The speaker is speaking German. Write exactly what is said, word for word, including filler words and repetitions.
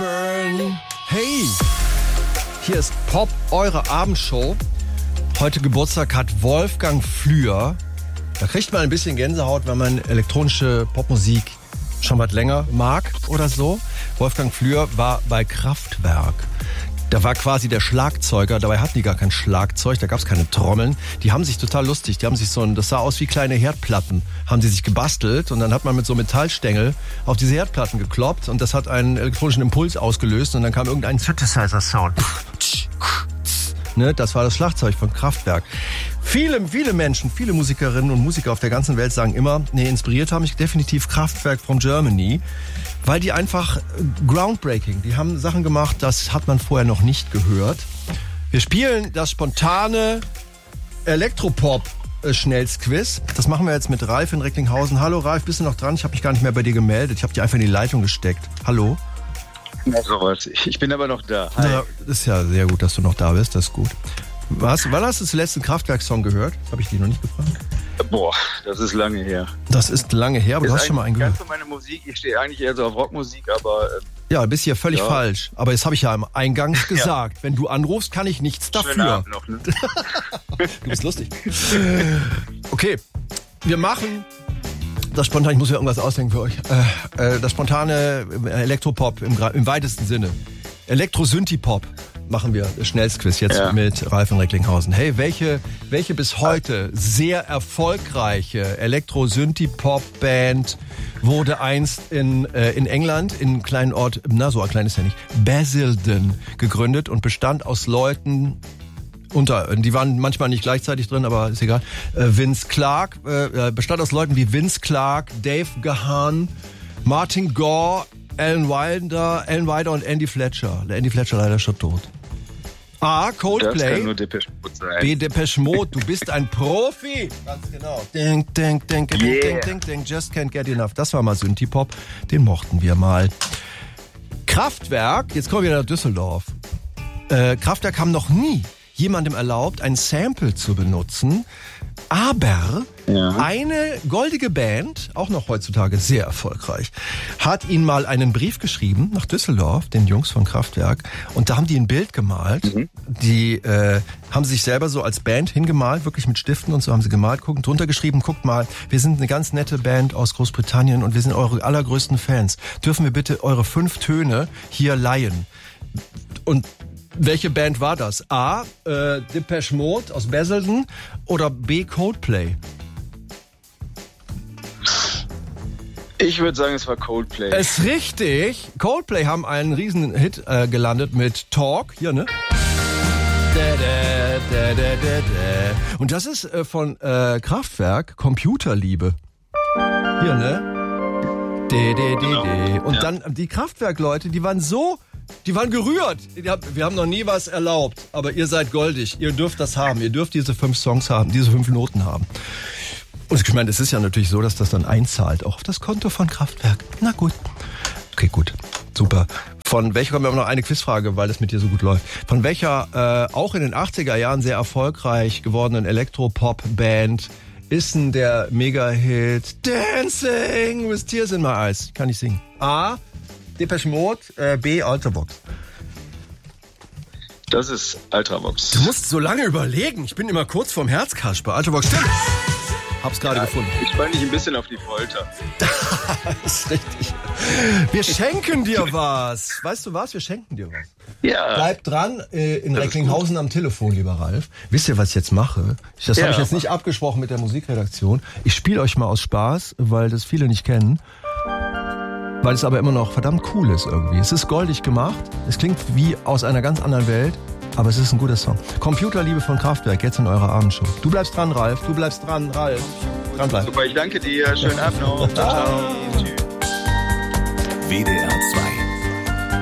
burn. Hey, hier ist Pop, eure Abendshow. Heute Geburtstag hat Wolfgang Flür. Da kriegt man ein bisschen Gänsehaut, wenn man elektronische Popmusik schon was länger mag oder so. Wolfgang Flür war bei Kraftwerk. Da war quasi der Schlagzeuger, dabei hatten die gar kein Schlagzeug, da gab es keine Trommeln. Die haben sich total lustig, die haben sich so ein, das sah aus wie kleine Herdplatten, haben sie sich gebastelt und dann hat man mit so Metallstängel auf diese Herdplatten gekloppt und das hat einen elektronischen Impuls ausgelöst und dann kam irgendein Synthesizer-Sound. Ne, das war das Schlagzeug von Kraftwerk. Viele, viele Menschen, viele Musikerinnen und Musiker auf der ganzen Welt sagen immer, nee, inspiriert haben mich definitiv Kraftwerk from Germany, weil die einfach groundbreaking, die haben Sachen gemacht, das hat man vorher noch nicht gehört. Wir spielen das spontane Elektropop-Schnellsquiz. Das machen wir jetzt mit Ralf in Recklinghausen. Hallo Ralf, bist du noch dran? Ich habe mich gar nicht mehr bei dir gemeldet. Ich habe dich einfach in die Leitung gesteckt. Hallo? Ja, sowas. Ich bin aber noch da. Hi. Na, das ist ja sehr gut, dass du noch da bist. Das ist gut. Was, wann hast du den letzten Kraftwerk-Song gehört? Das habe ich dich noch nicht gefragt. Boah, das ist lange her. Das ist lange her, aber ist du hast schon mal einen gehört. Ganz so meine Musik. Ich stehe eigentlich eher so auf Rockmusik, aber... Äh, ja, bist hier völlig ja. falsch. Aber das habe ich ja eingangs gesagt. Ja. Wenn du anrufst, kann ich nichts dafür. Noch, ne? Du bist lustig. Okay, wir machen... Das spontan, ich muss mir irgendwas ausdenken für euch. Äh, äh, das spontane Elektropop im, im weitesten Sinne. Elektro-Synthie-Pop machen wir Schnellsquiz jetzt ja. mit Ralf in Recklinghausen. Hey, welche, welche bis heute sehr erfolgreiche Elektro-Synthie-Pop-Band wurde einst in, äh, in England, in einem kleinen Ort, na so ein kleines ja nicht, Basildon gegründet und bestand aus Leuten... Unter, die waren manchmal nicht gleichzeitig drin, aber ist egal. Äh, Vince Clarke, äh, bestand aus Leuten wie Vince Clarke, Dave Gahan, Martin Gore, Alan Wilder, Alan Wilder und Andy Fletcher. Der Andy Fletcher leider schon tot. A. Coldplay. Das kann nur Depeche Mode sein. B. Depeche Mode. Du bist ein Profi. Ganz genau. Ding, ding, ding, ding, yeah. ding, ding, ding. Just can't get enough. Das war mal Synthie-Pop. Den mochten wir mal. Kraftwerk. Jetzt kommen wir nach Düsseldorf. Äh, Kraftwerk haben noch nie jemandem erlaubt, ein Sample zu benutzen, aber ja. eine goldige Band, auch noch heutzutage sehr erfolgreich, hat ihnen mal einen Brief geschrieben nach Düsseldorf, den Jungs von Kraftwerk, und da haben die ein Bild gemalt. Mhm. Die äh, haben sich selber so als Band hingemalt, wirklich mit Stiften und so haben sie gemalt, gucken, drunter geschrieben, guckt mal, wir sind eine ganz nette Band aus Großbritannien und wir sind eure allergrößten Fans. Dürfen wir bitte eure fünf Töne hier leihen? Und welche Band war das? A. Äh, Depeche Mode aus Basildon oder B. Coldplay? Ich würde sagen, es war Coldplay. Es ist richtig. Coldplay haben einen riesen Hit äh, gelandet mit Talk. Hier, ne? Da, da, da, da, da, da. Und das ist äh, von äh, Kraftwerk Computerliebe. Hier, ne? De, de, de, de. Und ja. dann die Kraftwerk-Leute, die waren so... Die waren gerührt. Wir haben noch nie was erlaubt, aber ihr seid goldig. Ihr dürft das haben. Ihr dürft diese fünf Songs haben, diese fünf Noten haben. Und ich meine, es ist ja natürlich so, dass das dann einzahlt, auch auf das Konto von Kraftwerk. Na gut. Okay, gut. Super. Von welcher, kommen wir noch eine Quizfrage, weil das mit dir so gut läuft. Von welcher äh, auch in den achtziger Jahren sehr erfolgreich gewordenen Elektropop-Band ist denn der Mega-Hit Dancing with Tears in My Eyes? Kann ich singen. A. Depeche Mode, äh, B. Ultravox. Das ist Ultravox. Du musst so lange überlegen. Ich bin immer kurz vorm Herzkasper. Ultravox, stimmt. Hab's gerade ja, gefunden. Ich spann dich ein bisschen auf die Folter. Das ist richtig. Wir schenken dir was. Weißt du was? Wir schenken dir was. Ja. Bleib dran äh, in Recklinghausen am Telefon, lieber Ralf. Wisst ihr, was ich jetzt mache? Das ja. habe ich jetzt nicht abgesprochen mit der Musikredaktion. Ich spiele euch mal aus Spaß, weil das viele nicht kennen. Weil es aber immer noch verdammt cool ist irgendwie. Es ist goldig gemacht. Es klingt wie aus einer ganz anderen Welt. Aber es ist ein guter Song. Computerliebe von Kraftwerk, jetzt in eurer Abendshow. Du bleibst dran, Ralf. Du bleibst dran, Ralf. Dranbleiben. Super, ich danke dir. Schönen Abend noch. Ciao, ciao. W D R zwei